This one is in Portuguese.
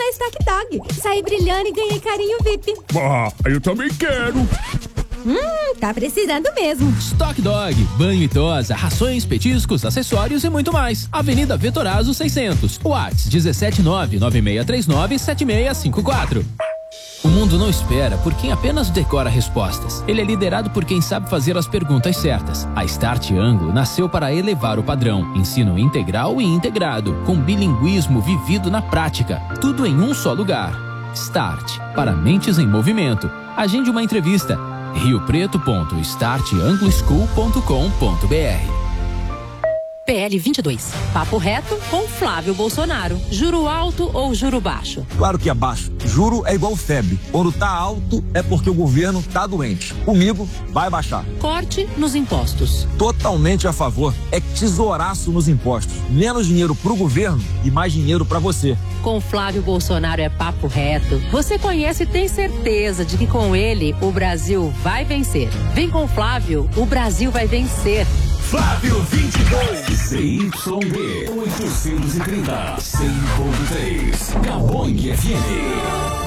na Stock Dog. Saí brilhando e ganhei carinho VIP. Ah, eu também quero. Tá precisando mesmo. Stock Dog, banho e tosa, rações, petiscos, acessórios e muito mais. Avenida Vetorazo 600, WhatsApp 17996397654. O mundo não espera por quem apenas decora respostas. Ele é liderado por quem sabe fazer as perguntas certas. A Start Anglo nasceu para elevar o padrão. Ensino integral e integrado, com bilinguismo vivido na prática. Tudo em um só lugar. Start, para mentes em movimento. Agende uma entrevista. riopreto.startangloschool.com.br. PL 22. Papo reto com Flávio Bolsonaro. Juro alto ou juro baixo? Claro que é baixo. Juro é igual febre. Quando tá alto é porque o governo tá doente. Comigo vai baixar. Corte nos impostos. Totalmente a favor. É tesouraço nos impostos. Menos dinheiro pro governo e mais dinheiro pra você. Com Flávio Bolsonaro é papo reto. Você conhece e tem certeza de que com ele o Brasil vai vencer. Vem com Flávio, o Brasil vai vencer. Flávio 22. CYB 830 100.3. Gabong FM.